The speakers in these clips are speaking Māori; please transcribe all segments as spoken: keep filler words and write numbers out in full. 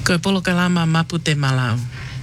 Ko polo kalama mapu te malau.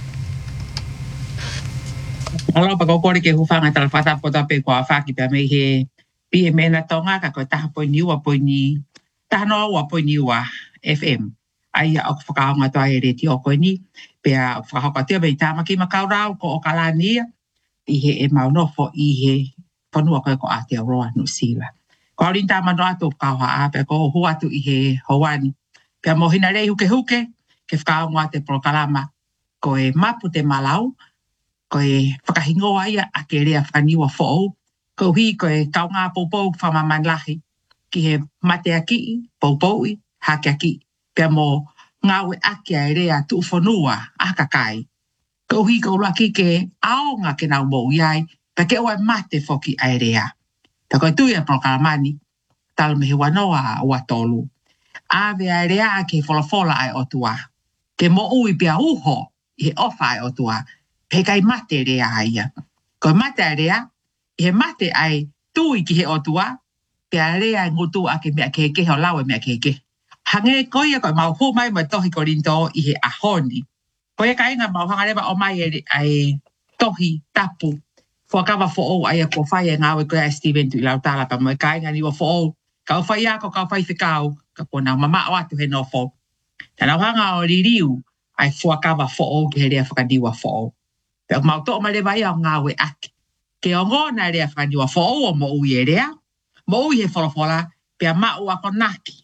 Alo pa ko kore ke hufanga tal fata pota pe ko afaki pe me he pi me na tonga ka ko ta po ni wa po ni ta no wa po ni wa F M ai a ko ka nga to ai re ti o ko ni pe a fa ka te be ta ma ki ma ka ra ko o kala ni i he e ma no fo i he po no ko ko a te ro no sila ko rin ta ma no to ka ha pe ko hu atu i he hawani pe mo hina re huke huke ke fa nga te pro kalama ko e mapu te malau ko e whakahingoa ia a ke rea whaniwa whoo. Ko hi ko e kaunga poupou whamamanlahi ki he mate aki, poupou hake aki. Pea mo ngawe aki a rea tu whanua a kakai. Ko hi ko laki ke aonga ke nau mou iai, pe ke oe mate whoki a rea. Ta koe tui a prokalamani, talo me he wanoa ua tolu. Ave a rea a ke wholafola ai otua. Ke mo ui pia uho i he ofa ai otua. He kai mate rea aia. Ko mate rea, he mate ai tui ki he otua, pe a rea ngutu a ke mea ke ke ho lawe mea ke ke. Hange koia ko mau hu mai mai tohi ko rinto i he ahoni. Koia ka inga mau hanga reba o mai e ai tohi tapu. Fua kawa fo o ai a ko whai e ngawe koia Steven tu i lau tala pa mo e ka inga niwa fo o. Ka o whai ako, ka o whai whikau, ka kona mama o atu he no fo. Tana hanga o ririu ai fua kawa fo o ki he rea whakadiwa fo o. Pe mau to male vai a ngawe ake. Ke o ngona rea whaniwa fo o mo ui e rea. Mo ui he wholafola, pe a mau ako naki.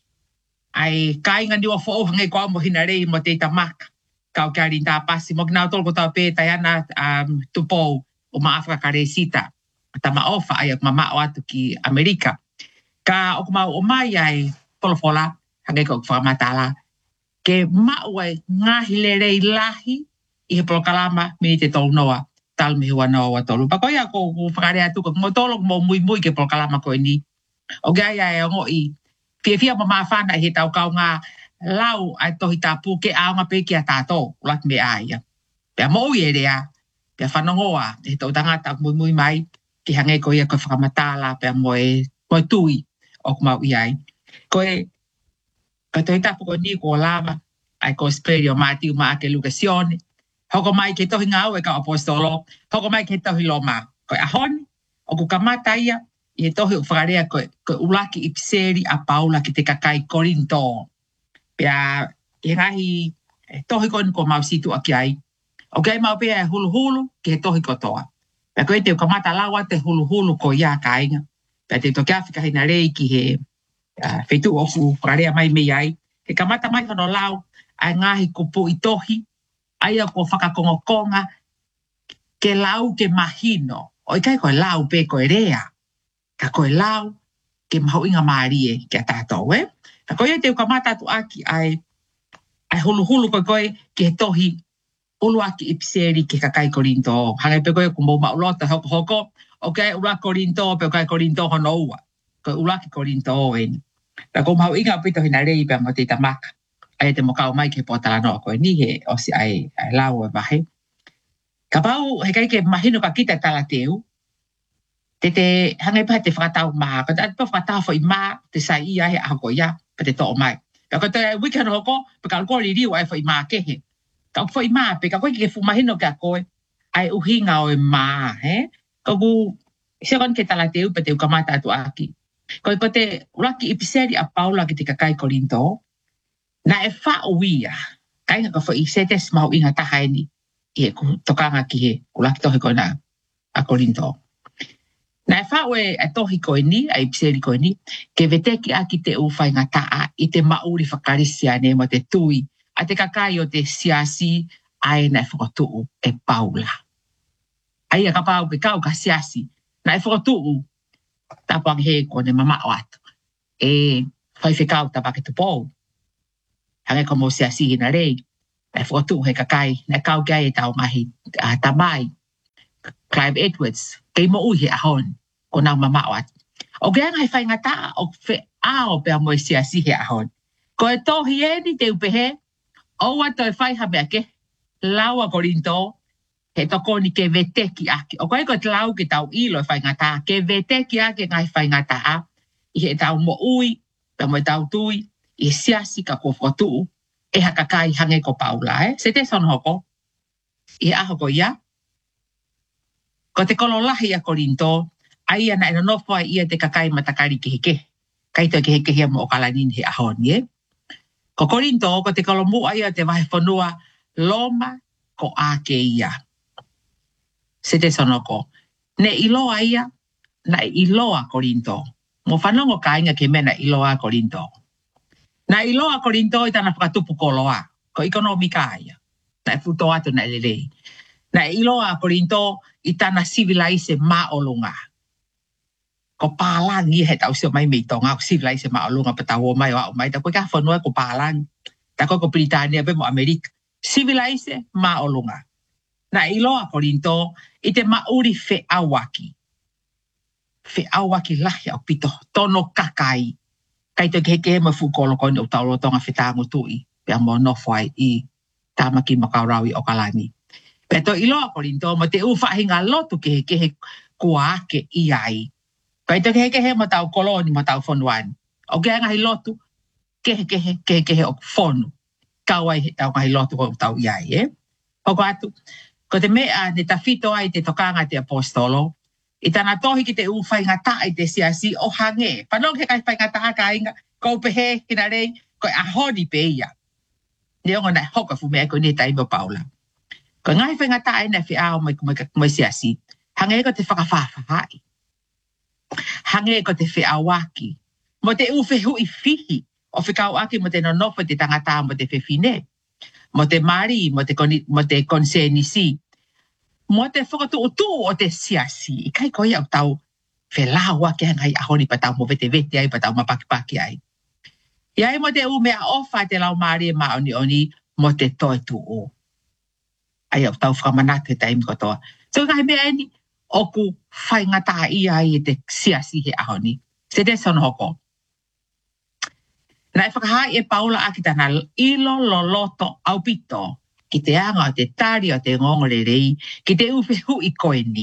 Ai kainga niwa fo o hange koa mo hina rei mo te tamaka. Kau kia rin tā pasi. Mo kina tolko tau pe tayana um, tupou o maafaka kare sita. Tama ofa ai ak mamao atu ki Amerika. Ka o kumau o mai ai wholafola, hange koa whakamatala. Ke mau ai ngahi le rei lahi, i he prokalama me te tolu noa, tal me hua noa wa tolu. Pako ia ko whakare atu ko mo tolo mo mui mui ke prokalama koe ni. O gai ai o ngoi, fia fia ma mawhana i he tau kau ngā lau ai tohi tāpū ke aonga pe ki a tātou, ulat me aia. Pea mo ui e rea, pea whanongoa, he tau tangata mui mui mai, ki hange ko ia koe whakamatala, pea mo e, mo e tui o kumau i ai. Koe, ka tohi tāpū koe ni ko lava, ai ko speri o mātiu maa ke lukasione, hoko mai ke tohi ngau e ka apostolo, hoko mai ke tohi loma. Koe ahoni, o ku kamata ia, i he tohi o whakarea koe, koe ulaki i piseri a paula ki te kakai Korinto. Pea, he ngahi, tohi koe ko mau situ aki ai. O kei mau pea e hulu hulu, ki he tohi kotoa. Pea koe te o kamata lawa te hulu hulu ko ia ka inga. Pea te toki Afrika hina rei ki he uh, whetu ofu whakarea mai mei ai. He kamata mai whano lau, ai ngahi kupu i tohi, aia ko whakakongokonga ke lau ke mahino. O i kai koe lau pe koe rea. Ka koe lau ke maho inga maarie ke a tātou, eh? Ka koe te ukamata tu aki ai, ai hulu hulu koe koe ke tohi ulu aki ipiseri ke kakai Korinto. Hangai pe koe kumbo maulota hoko hoko, o kai ula Korinto pe kai Korinto hono ua. Koe ulaki Korinto eni. Ka koe maho inga pito hina rei pe mo te tamaka. Ai te mokau mai ke potala no koe ni he osi ai, ai lau e mahe. Ka pau he kai ke mahino ka kita tala teu. Te te hangai pa te whakatau maha. Ka te whakatau fo i maa te sai ia he ahako ia pa te to'o mai. Ka koe te wikan hoko pe ka alko li riu ai fo i maa kehe. Ka fo i maa pe ka koe ke fu mahino ka koe ai uhinga o e maa. He? Ka ku se kon ke tala teu pa te ukamata atu aki. Koe ko te uraki ipiseri a paula ki te kakai Korinto. Na e wha o wia, kai nga ka wha i setes mahu inga taha ni, i he tokanga ki he, kulaki tohi koe na a Korinto. Na e wha o e tohi koe ni, a i piseri koe ni, ke veteki aki te uwhai ngā taa i te mauri whakarisia ne mo te tui, a te kakai o te siasi, ai na e whakatuu e paula. Ai a ka pau pe kau ka siasi, na e whakatuu, tapang he kone mama o atu. E whai whekau tapake tupou. Hange ko mo siasi hina rei. E whakatu he kakai. Na kau kia e tau mahi uh, tamai. Clive Edwards. Kei mo ui he ahon. Ko nau mamawat. O kia ngai whai ngata o whe ao pia mo siasi he ahon. Ko e tohi e ni te upehe. O ato e whai hamea ke. Laua Korinto. He toko ni ke veteki ake. O koe ko te lau ke tau ilo e whai ngata. Ke veteki ake ngai whai ngata a. I he tau mo ui. Pia mo e tau tui. I siasi ka ko whakatu, e hakakai hange ko paula, eh? Se te son hoko. I a hoko ia. Ko te kololahi a Korinto, ai ana ina nofo ia te kakai matakari ke heke. Kai to ke heke hea mo o kalanin he ahoni, eh? Ko Korinto, ko te kolomu ia te wahe whanua loma ko ake ia. Se te sonoko. Ne iloa ia, na iloa Korinto. Mo whanongo ka inga ke mena iloa Korinto. Na iloa Korinto i tana whakatupu koloa, ko ekonomika ia. Na e futo atu na lelei. Na iloa Korinto i tana civilaise maolunga. Ko pālangi he tau sio mai mei tonga ko civilaise maolunga pa tau o mai o au mai. Ta koe ka whanua ko pālangi. Ta koe ko Britania pe mo Amerika. Civilaise maolunga. Na iloa Korinto i te mauri fe awaki. Fe awaki lahi au pito. Tono kakai. Kai te keke ma fukolo koni o taulo tonga whetango tui. Pea mo nofwai i tamaki makaurawi o kalani. Pea to iloa Korinto ma te uwhahinga lotu ke kehe kua ake i ai. Kai te kehe kehe ma tau koloni ma tau whonuani. O ke ngahi lotu kehe kehe kehe kehe o whonu. Kawai he tau ngahi lotu o tau i ai, eh? Hoko atu. Ko te mea ne tawhito ai te tokanga te apostolo. I tana tohi ki te uwhainga tae te siasi o hange. Panong he kai whainga tae ka inga. Ko pehe kina rei. Ko ahoni pe ia. Ne ongo na hoka fu mea ko ne taimo paula. Ko ngai whainga tae na whi ao mai kumai siasi. Hange ko te whakawhawhai. Hange ko te whi awaki. Mo te uwhi hui fihi. O whikau aki mo te nonofo te tangata mo te whiwhine. Mo te mari, mo te, mo te konsenisi. Mo te whakatu o tū o te siasi. I kai koi au tau whelaua ke hangai ahoni pa tau mo vete vete ai pa tau mapaki ai. Iai mo te u mea ofa te lau mari e maoni oni mo te toi tū o. Ai au tau whakamanatu e taimi kotoa. So kai mea eni oku whaingata i ai e te siasi he ahoni. Se te son hoko. Na e whakahai e paula aki tana ilo loloto au pito ki te anga o te tari o te ngongore rei ki te uwhehu i koe ni.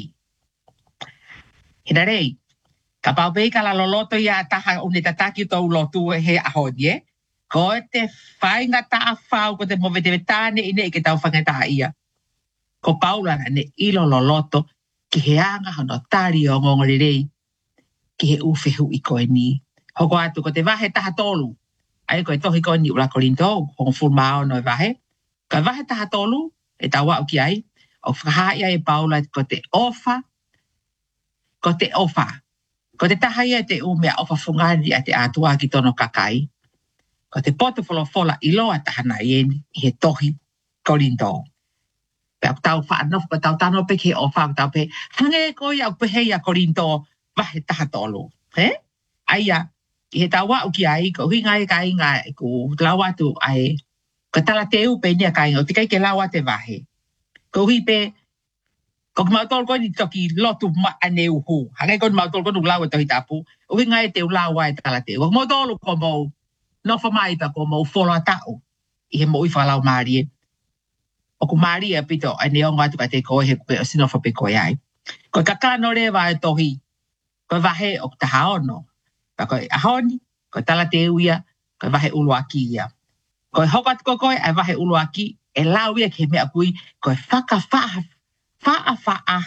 Hina rei, ka paupei ka la loloto ia taha une tataki o tau lotu he ahoni, eh? Ko te whaingata a whau ko te movetevetane ine i ke tau whangata ia. Ko paula na ne ilo loloto ki he anga hono tari o ngongore rei ki he uwhehu i koe ni. Hoko atu ko te wahe taha tolu. Ai koe tohi koe ni ula Korinto, hong fulmao no e wahe. Ka wahe taha tolu, e tawa o ki ai, o whakahaia e paula ko te ofa, ko te ofa. Ko te tahaia te umea ofa fungani a te atua ki tono kakai. Ko te poto folofola iloa tahana ieni, i he tohi Korinto. Pea tau whaanof, ko tau tano pe ke ofa, tau pe, hange koe au pehei a Korinto, wahe taha tolu. He? Aia, i he tawa o ki ai, ko hinga e ka inga e ku lawa tu ai, ko tala te u pe nia ka inga, o tikai ke lawa te wahe. Ko hi pe, ko mautol ko ni toki lotu ma ane uhu. Hangai ko mautol ko nung lawa tohi tapu, o hinga e te u lawa e tala te u. Ko mautol ko mo, no fa mai pa ko mo folo a tau, i he mo i whalau maari e. O ku maari e pito, ane o ngatu ka te koe he kupe o sinofa pe koe ai. Ko kakano rewa e tohi, ko wahe o taha ono. Pa koe ahoni, koe tala te uia, koe wahe uluaki ia. Koe hokat ko koe, ai wahe uluaki, e lau ia ke mea kui, koe whaka wha, wha wha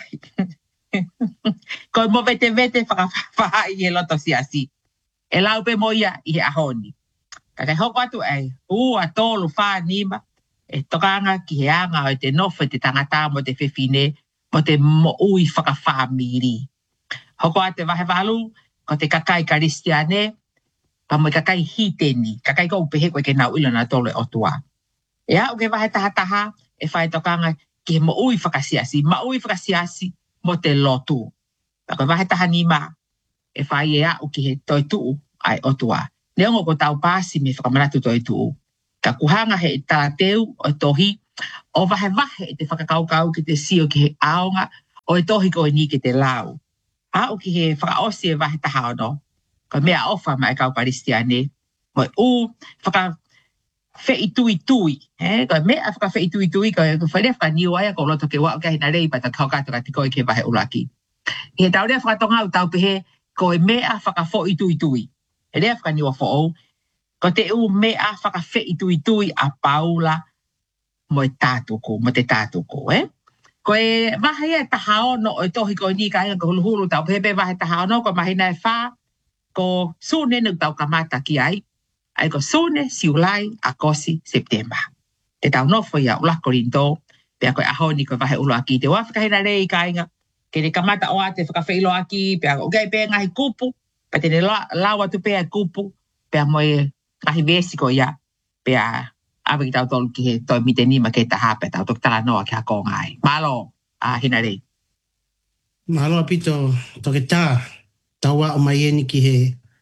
koe mo vete vete whaka wha i he loto siasi. E lau pe mo ia i he ahoni. Ka kai hokatu ai, ua tolu wha nima, e tokanga ki he anga o te nofo te tangata mo te whiwhine, mo te mo ui whaka wha miri. Hoko ate wahe walu, ko te kakai karistiane, pa mo kakai hiteni, kakai ko upehe koe ke nau ilo na tole o tua. E au ke wahe taha taha, e whae tokanga ki mo ui whakasiasi, ma ui whakasiasi mo te lotu. Pa koe wahe taha ni ma, e whae e au ki he toi tuu ai o tua. Neongo ko tau pasi me whakamanatu toi tuu. Ka kuhanga he tala teu o tohi, o wahe wahe e te whakakaukau ki te sio ki he aonga, o e tohi koe ni ki te lau. A o ki he whakaosi e wahe taha ono, ko mea ofa mai kau karistiane, mo u whaka whei tui tui, eh? Ko mea whaka whei tui tui, ko whaerea whaka niu aia, ko loto ke wao kia hina rei, pata kau kato ka tiko i ke wahe ulaki. I he taurea whakatonga au tau pehe, ko e mea whaka whoi tui tui. E rea whaka niu a whoo, Ko te u mea whakawhi i tui tui a Paula mo e tātuku, mo te tātuku, eh? Ko e wahi e tahao no o tohi ko ni ka inga ko hulu hulu tau pepe wahi tahao no ko mahina e wha ko sune nuk tau kamata ki ai. Ai ko sune siulai a kosi Septemba. Te tau nofo ia ula korinto pea ko e aho ni ko wahi ulo aki. Te wafakahina rei ka inga ke ne kamata o ate whakawhilo aki pea o gai pea ngahi kupu pa te ne lawa tu pea kupu pea mo e ngahi vesi ko ia pea awe tau tolu ki he toi mite nima ke taha pe tau tok tala noa ki hako ngai. Malo, a uh, hina rei. Malo apito toke tā, taua o mai eni ki he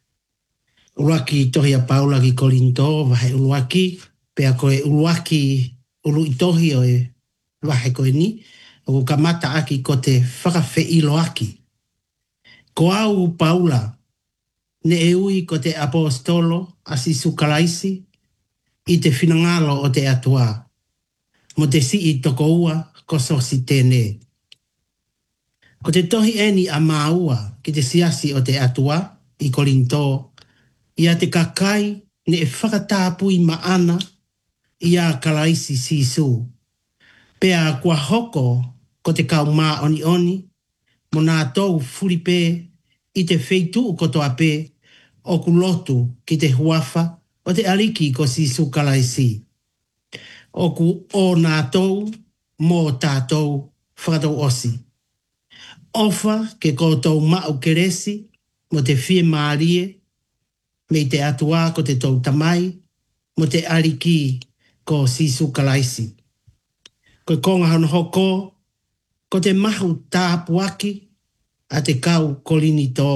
uruaki tohi a Paula ki Korinto, wahe uruaki, pea koe uruaki uru itohi o e wahe koe ni, o kamata aki ko te whakawhi ilo aki. Ko au Paula, ne e ui ko te apostolo asisu kalaisi, i te whinangalo o te atua, mo te si i toko ua ko sosi tēne. Ko te tohi eni a māua ki te siasi o te atua i Korinto, ia te kakai ne e whakatāpui maana i a kalaisi sisu. Pea kua hoko ko te kau mā oni oni, mo nā tau furipe i te wheitu o kotoa pē, o kulotu ki te huafa o te ariki ko sisu kalaisi. O ku o nā tau mō tātou whakatau osi. Ofa ke koutou mau keresi mo te fie maarie, me te atua ko te tau tamai, mo te ariki ko sisu kalaisi. Ko konga hano hoko, ko te mahu tāpuaki a te kau kolini tō.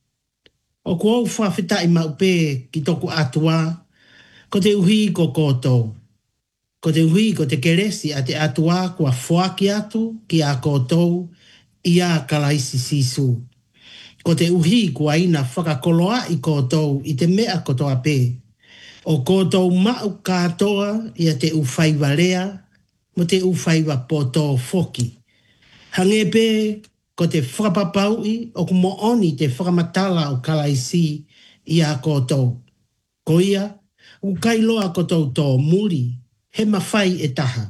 O ku au whawhitai mau pē ki toku atua, ko te uhi ko koutou. Ko te uhi ko te keresi a te atua kua whaki atu ki a koutou i a kalaisi sisu. Ko te uhi kua ina whakakoloa i koutou i te mea kotoa pē. O koutou mau katoa i a te uwhaiwa rea, mo te uwhaiwa poto foki. Hange pē ko te whakapapaui o kumo oni te whakamatala o kalaisi i a koutou. Ko ia, u kailoa koutou tō muri, he mawhai e taha.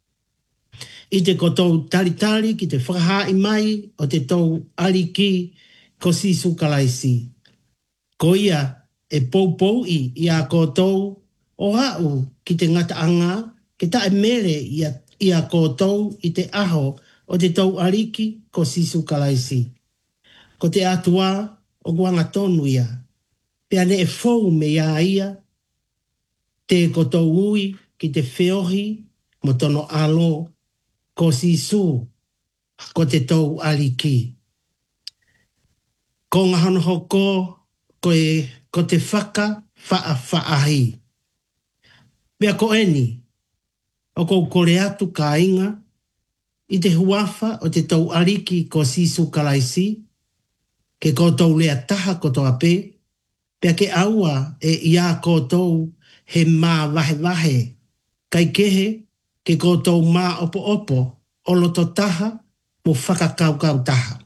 I te koutou taritari ki te whakahai mai o te tau ariki ko sisu kalaisi. Ko ia e poupou i i a koutou o hau ki te ngataanga ke tae mere i a, i a koutou i te aho o te tau ariki ko sisu kalaisi. Ko te atua o guanga tonu ia. Pea ne e fou me ia ia te koutou ui ki te whiohi mo tono alo ko sisu ko te tau ariki. Ko ngā hano hoko ko, e, ko te whaka wha whaahi. Pea ko eni, o ko kore atu ka inga, i te huafa o te tau ariki ko sisu kalaisi, ke koutou lea taha kotoa pē, pea ke aua e ia koutou he mā wahe wahe, kai kehe ke koutou mā opo opo o loto taha mo whakakaukau taha.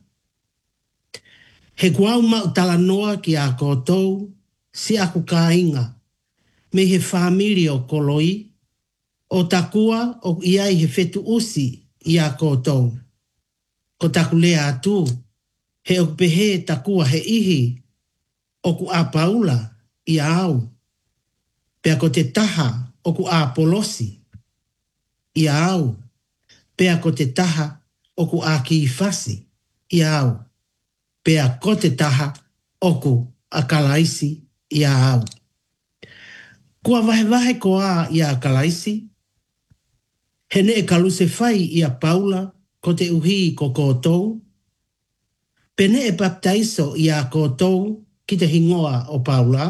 He kuau mau tala noa ki a koutou si aku ka inga, me he whamiri o koloi, o takua o iai he whetu usi i a koutou. Ko taku lea atu, he o pehe takua he ihi, o ku a Paula i a au. Pea ko te taha o ku a polosi i a au. Pea ko te taha o ku a ki fasi i a au. Pea ko te taha o ku a kalaisi i a au. Kua vahe vahe ko a i a kalaisi, he ne e kaluse whai i a Paula ko te uhi ko koutou, pene e baptaiso i a koutou ki te hingoa o Paula,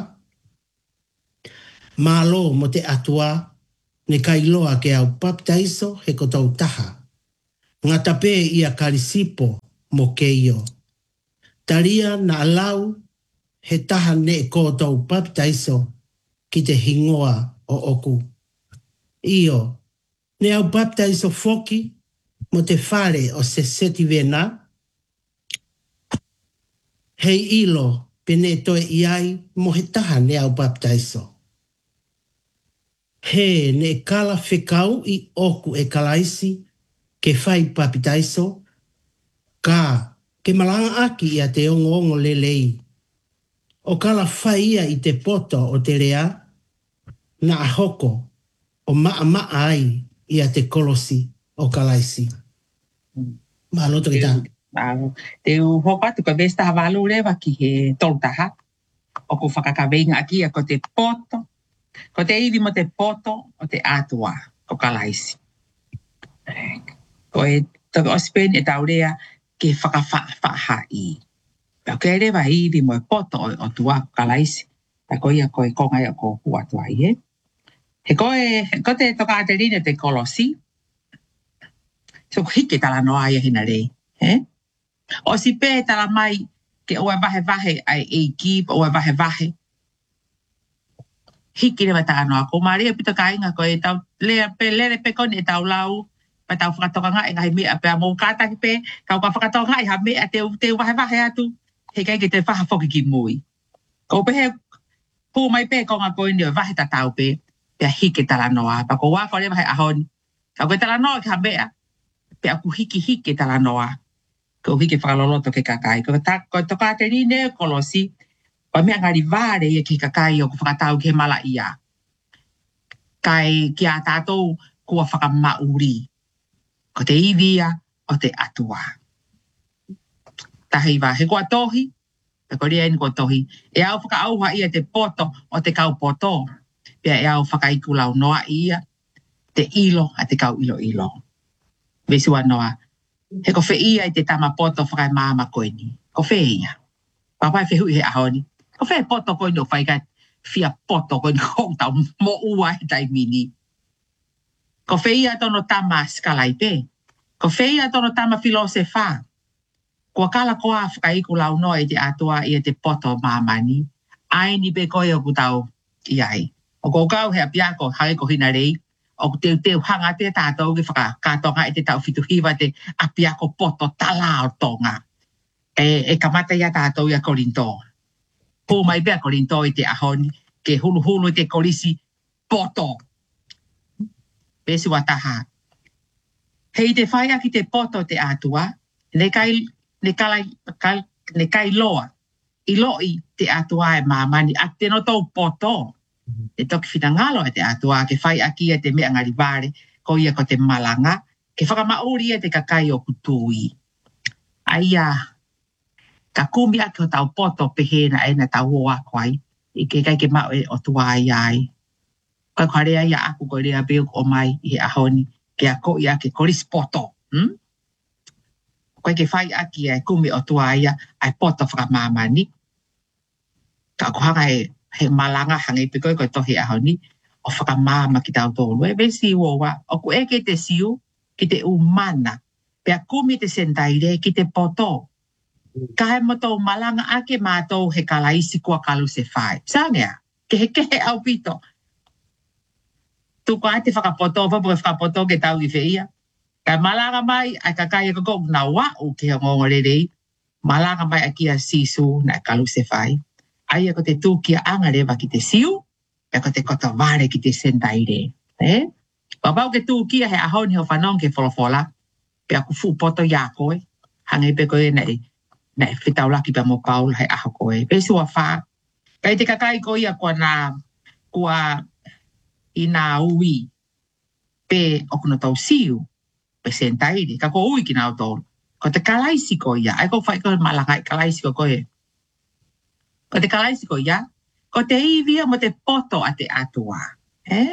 malo mo te atua ne kailoa ke au baptaiso he koutou taha. Ngata pē i a karisipo mo keio. Taria na alau he taha ne e koutou baptaiso ki te hingoa o oku. Io, ne au baptaiso foki mo te whare o se seti vena, hei ilo pene toe iai mo he taha ne au baptaiso. he ne kala whekau i oku e kalaisi ke whai papitaiso ka ke malanga aki ia te ongo ongo lelei. O kala whai ia i te poto o te rea na ahoko o maa maa ai ia te kolosi o kalaisi. Mahaloto ki tā. Te u hopatu ka vesta havalu rewa ki he toltaha. O ku whakakaweinga aki a ko te poto. Ko te iwi mo te poto o te atua o kalaisi. Ko e toki ospen e taurea ke whakawha i. Pea ke rewa iwi mo e poto o, o tua o kalaisi. Pea ko ia ko e kongai o ko hua tua i e. He ko e, ko te toka aterine te kolosi. So ko hike tala noa ia hina rei. Eh? O si pē tala mai ke oe vahe vahe ai e kip, oe vahe vahe. Hiki rewa tala noa. Ko maria pito ka inga ko e tau lea pe lere pe koni e tau lau. Pa tau whakatoka ngai ngai mea pe a mou kātaki pe. Kau ka whakatoka ngai ha mea te, te vahe vahe atu. He kai ke te whaha whoki ki mui. Ko pehe pū mai pe konga koe ni o vahe ta tau pe. Pea hiki tala noa. Pa ko wako rewa he ahoni. Kau koe tala noa ki ha mea. Pea ku hiki hiki tala noa. Ko hiki whakaloloto ke kakai. Ko ta ko toka te rine kolosi. Pa mea ngari vare ia ki kakai o ku whakatau ke mala ia. Kai ki a tātou kua whakamauri. Ko te iwia o te atua. Tahi wa he kua tohi. Pe ko rea ni kua tohi. E au whakaauha ia te poto o te kau poto. Pea e au whakaiku lau noa ia. Te ilo a te kau ilo ilo. Vesua noa. He ko whia i te tama poto whakai māma koe ni. Ko whia. Papai whihui he ahoni. Ko whia poto koe ni o whaikai whia poto koe ni kong tau mo ua he taimini. Ko whia tono tama skalai pe. Ko whia tono tama filosefa. Kua kala koa whakaiku lau noa i te atua i te poto māma ni. Ai ni pe koe o kutau iai. O ko kau he apiako hae ko hina rei. O te teu hanga te tātou ki whaka kātonga i te tau whitu hiwa te apiako poto tala o tonga. E, e kamata ia tātou ia korinto. Pū mai bea korinto i te ahoni ke hulu hulu i te kolisi poto. Pesi wataha. Hei te whaia ki te poto te atua, ne kai, ne kalai, kai, ne kai loa. I loi te atua e mamani a te no tau poto. E toki whina ngalo e te atua, ke whai aki e te mea ngari vare, ko ia ko te malanga, ke whakamauri e te kakai o kutui. Aia, ka kumi aki o tau poto pehena e na tau o akwai, i ke kai ke mau e o tua ai ai. Kai karea ia aku ko rea beo o mai i he ahoni, ke a ko ia ke koris poto. Hmm? Kai ke whai aki e kumi o tua ia, ai poto whakamamani. Ka kuhanga e he malanga hangi pe koe koe tohi ahoni o whakamama ki tau tōnu. E vesi uowa, o ku eke te siu ki te umana. Pea kumi te sentaire ki te poto. Ka he moto malanga ake mātou he kalaisi kua kalu se whai. Sāngea, ke he kehe au pito. Tuko ai te whakapoto, wapu e whakapoto ke tau i whia. Ka malanga mai, ai ka kai e kakok na wau ke ngongorerei. Malanga mai a kia sisu na kalu se whai. Aia ko te tūkia anga rewa ki te siu, e ko te kota ware ki te sentaire. Eh? Wapau ke tūkia he ahoni ho whanong ke wholofola, pe aku fu poto ia koe, hangai pe koe nei, nei whitaulaki pa mo paula he aho koe. Pe sua wha, kai te kakai ko ia kua nā, kua i nā ui, pe okuna tau siu, pe sentaire, ka ko ui ki nā tōru. Ko te kalaisi ko ia, ai ko whai ko malangai kalaisi ko koe. Ko te kalaisi ko ia, ko te iwia mo te poto a te atua. Eh?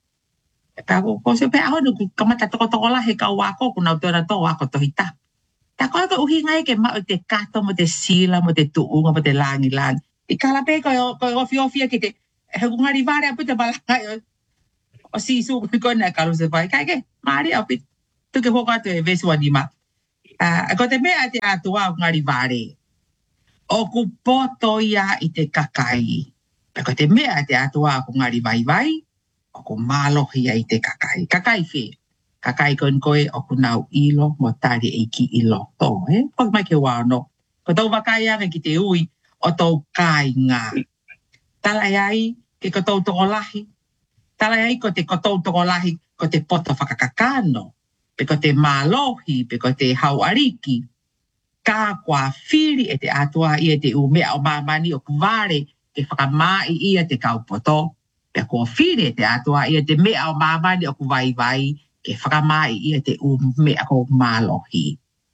Ka ko ko se pe ahonu ku kamata toko toko la he ka wako ku nau tōna tō wako tohita. Ta koe ko uhi ngai ke mau te kato mo te sila mo te tuunga mo te langi langi. I kala pe ko ko ofi ofia ki te he ngari vare apu te malangai o sisu ko na kalu se vai kai ke mari apu tu ke hoka te vesu anima. Ah, ko te me a te atua ngari vare. O ku poto ia i te kakai. Pe ko te mea te atua ku ngari vai vai, o ku malohi ia i te kakai. Kakai whi. Kakai kon koe o ku nau ilo mo tari e ki ilo. Tō, eh? Pag mai ke wano. Ko tau wakai anga ki te ui o tau kai ngā. Talai ai, ke ko tau toko lahi. tala ai ko te kotou toko lahi ko te poto whakakakano, pe ko te mālohi, pe ko te hauariki, ka kua whiri e te atua i e te umea o mamani o kuware ke whakamai ia te kaupoto, pe kua whiri e te atua i e te mea o mamani o kuwaiwai ke whakamai ia te umea ko mālohi.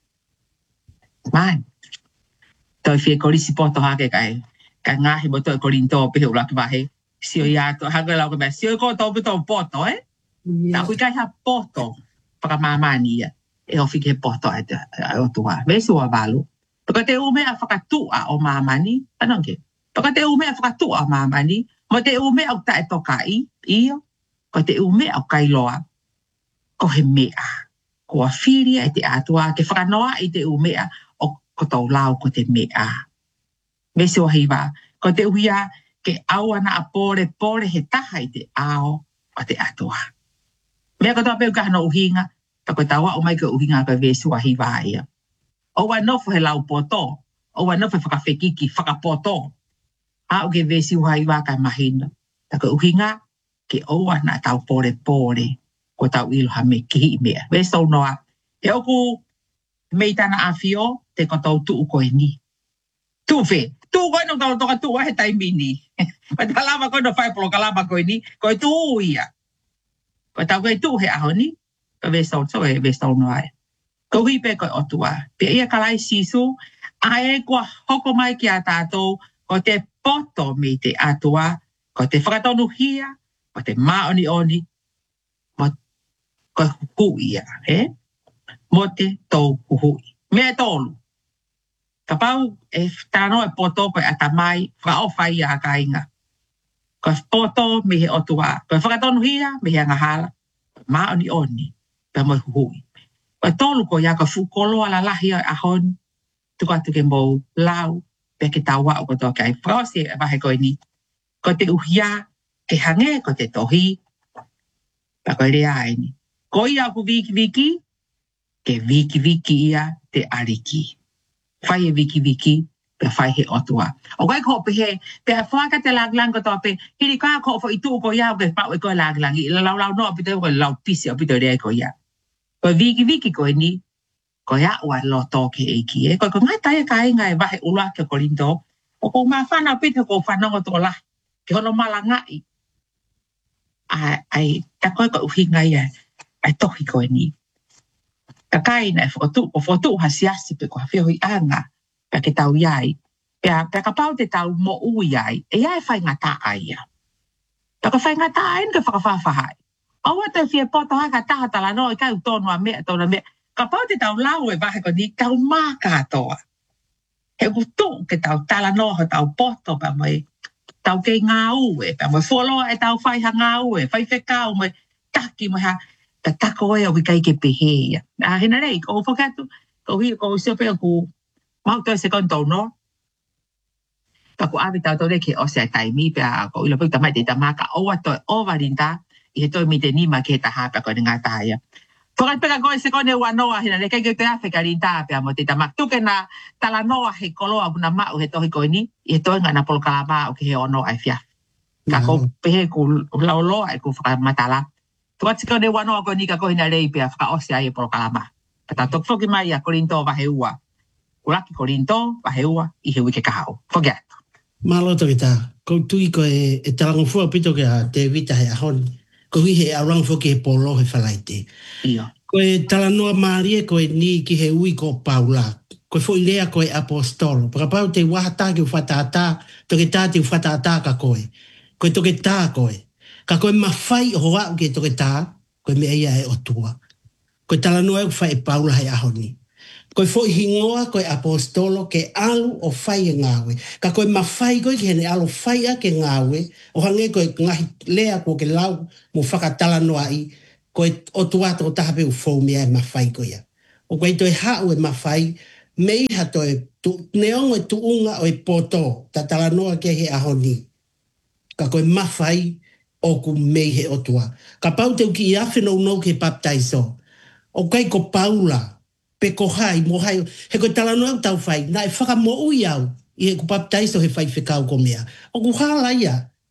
Mai. Toi whie korisi poto hake kai, kai ngahi mo toi korinto pehe uraki wahe, sio ia to hanga lau ke mea, sio ko tau pito poto, eh? Ta hui kai ha poto, whakamamani ia. E ofi ke poto e te o tua. Vesu a walu. Paka te umea whakatua o mamani, anong ke? Paka te umea whakatua o mamani, mo te umea o tae tokai, iyo. Ko te umea o kailoa, ko he mea. Ko a whiria e te atua, ke whakanoa i te umea o kotou lau ko te mea. Vesu a hiwa, ko te uia ke awana a pore pore he taha i te ao o te atua. Mea kotoa peu kahano uhinga, tako tawa o mai ka uhinga ka vesu a hiwa ia. O wa nofo he lau poto, o wa nofo whakawhekiki, whakapoto. A o ke vesu a hiwa ka mahina. Tako uhinga ke owa na tau pore pore, ko tau iloha me kihi mea. Vesu noa, e oku meitana a fio, te kotou tuu koe ni. Tuu fe, tuu koe no tau toka tuu he taimi ni. Ma talama koe no whai polo kalama koe ni, koe tuu ia. Ko tau koe tuu he aho ni, ko vesu so e vesu noa e. Ko hipe koe otua. Pe ia kalai sisu, a e kua hoko mai ki a tātou, ko te poto me te atua, ko te whakatonu hia, ko te maoni oni, mo ko huhu ia, he? Mo te tau huhu. Mea tolu. Ka pau e tāno e poto koe atamai, whaofai a kainga. Ko poto me he otua, ko whakatonu hia, me he angahala, maoni oni, pe mo huhui. Ko tolu ko ia ka fukolo ala lahi a ahon, tuku atu ke mou lau, pe ke tawa o koto kai frose e wahe koe ni. Ko te uhia, ke hange ko te tohi, pa koe rea ai ni. Ko ia ku viki viki, ke viki viki ia te ariki. Whai e viki viki, pe whai he otua. O kai ko pe he, pe a whaka te laglang koto pe, hiri ka ko fo itu ko ia, ke pao e koe laglang, i lau lau no, pito koe lau pisi, o pito rea ko ia. Ko viki viki koe ni, ko ia ua loto ke eiki e, ko ko ngai tae ka inga e wahe ula ke korinto, o ko maa whana pita ko whanongo tō la, ke hono mala ngai. Ai, ai, ta koe ko uhinga ia, ai tohi koe ni. Ka kaina e whotu, o whotu hasiasi pe ko hawhio hi anga, pe ke tau iai, pe pe ka pau te tau mo ui ai, e ia e whai ngata ai ia. Pe ka whai ngata ai, ke whakawhawhahai. Awa te whie poto haka taha tala no, i kau tonu a mea, tonu a mea, ka pau te tau lau e wahe ko ni, tau mā katoa. He kutu ke tau tala no, ho tau poto, pa mai, tau kei ngā ue, pa mai wholoa e tau whai ha ngā ue, whai whekau, mai taki, mai ha, ta tako e o wikai ke pehe. A hina rei, ko whakatu, ko hi, ko usiope o ku, mau toi se kontou no, pa ku awi tau tau reke o se a taimi, pa ko ilo pek tamai te tamaka, o ato o varinta, i he toi mi te nima ke ta hapa ko ni ngā tāia. Whakai peka koe se kone ua noa hina, ne kei ke te awheka rinta pia mo te tamak. Tuke na tala noa he koloa kuna mau he tohi koe ni, i he toi ngā na polo kalama o ke he ono ai fia. Ka ko pehe ku lauloa e ku whakamatala. Tuka tika ne ua noa koe ni ka koe hina rei pia whakaose ai e polo kalama. Pata tok whoki mai a korinto wahe ua. Uraki korinto wahe ua i he wike kahau. Whoki atu. Malo toki tā. Kou tui ko e, e talangofua pito ke a te vita he ahoni. Ko hi he arang foki he polo he whalaite. Ia. Ko e talanoa maarie ko e ni ki he ui ko paula. Ko e fo ilea ko e apostolo. Paka pau te wahata ki uwhatata, toke tā te uwhatata ka koe. Ko e toke tā koe. Ka koe mawhai o hoa ki e toke tā, ko e mea ia e otua. Ko e talanoa e whai e paula he ahoni. Ko e fo i hingoa ko e apostolo ke alu o whai e ngāwe. Ka koe mawhai koe ki hene alu whai a ke ngāwe, o hange ko e ngahi lea ko ke lau mo whakatala noa i, ko e o tuata o tahape u fau mea e mawhai ko ia. O koe toi hau e mawhai, mei ha toi neongo e tuunga o e poto, ta tala noa ke he ahoni. Ka koe mawhai o ku mei he o tua. Ka pau te uki i awhenau no ke baptaiso. O koe ko paula, pe ko hai, mo hai, he koe tala noa tau whai, na e whaka mo ui au, i he ku baptaiso he whai whekau ko mea. O ku hala ia,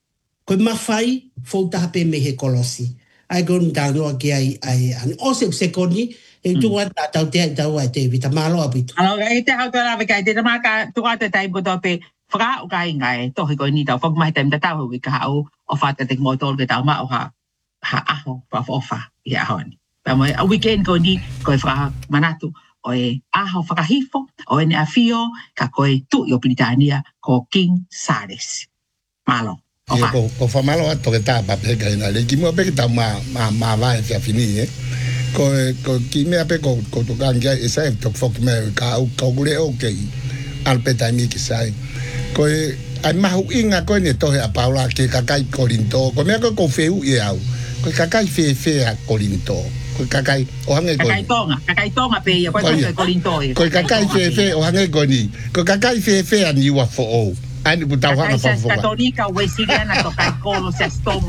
Koe mawhai, fau taha pe me he kolosi. Ai kon tā noa ki ai, ai, an ose se koni, e tua tā tau te tau ai te vita malo apitu. Ano, e te hau tōra wika, te tamaka, tuka te tai puto pe, whaka o kai ngai, tohi koe ni tau, whakmahi taim ta tau wika hau, o whata te mo tōru ke tau ma o ha, ha aho, pa whofa, i aho ni. Pa mo, a weekend koe ni, koe whaka manatu, o e aho whakahifo, o e ne a fio, ka koe tu i o Britania, ko King Sares. Malo. Ko ko fa malo ato ke ta pa pe ka ina le ki mo pe ta ma ma ma va e fini eh ko ko ki me ape ko ko to kan ga esa to fok me ka o ko le o ke al pe ta mi ki sai ko ai ma hu inga ko ne to a paula ke ka kai korinto ko me ko ko feu e au ko ka kai fe fe a korinto ko ka kai o hange ko ka kai tonga ka kai tonga pe ya ko korinto ko ka kai fe fe o hange ko ni ko ka kai fe fe a ni wa fo o ai ni puta hanga fa fa katonika we sigana to kai kolo se stonga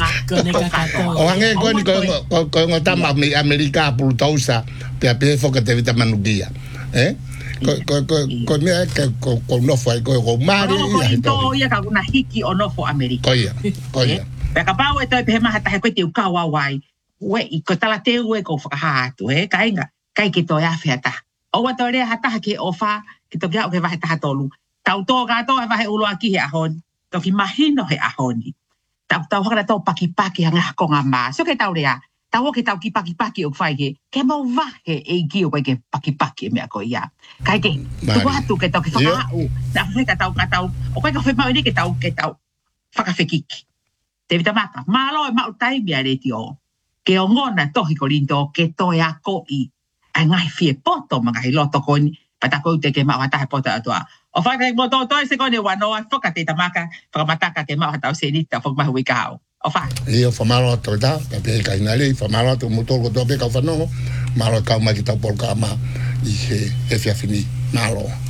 o hange ko ni ko ko ngo tama Amerika pultosa te ape fo que te vita manugia eh ko ko ko ko me ko ko no foi ko ko mari ya to ya ka una hiki o no fo Amerika ko ya ko ya pe ka pau e to pe ma hata ko te ka wa wai we i ko tala te we ko fa ha tu eh kai nga kai ki to ya feta o wa to re hata ke ofa ki to ya o ke va hata tolu tau tō gato e wahe uloa ki he ahoni. Tau ki mahino he ahoni. Tau tau haka tau paki-paki hanga ko ngā mā. So ke tau rea, tau o ke tau ki paki-paki o kwhai ke, ke mau wahe e ki o koe ke paki-paki e mea ko ia. Kai ke, tuku hatu ke tau ke whakaau. Tau whai ka tau ka tau, o koe ka whai ni ke tau ke tau whakawhekiki. Te vita maka, mālo e mau taimi a reti o. Ke o ngona tohi ko linto ke toi a ko i. A ngai fie poto mga hi loto koni, patako te ke mau hatahe poto atua. O whaka mo tō toi se kone wanoa whaka te tamaka whakamataka ke mau hatau se nita whakamahu i kao. O whaka. I o whamaro ato e tā, ka pe ka ina lei, whamaro ato motoro ko tō pe ka whanongo, maro kau mai ki tau polka ama i he e whiawhini, malo.